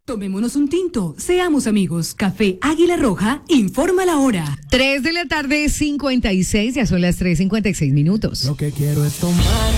Tomémonos un tinto, seamos amigos. Café Águila Roja, informa la hora. 3 de la tarde, 56, ya son las 3:56. Lo que quiero es tomar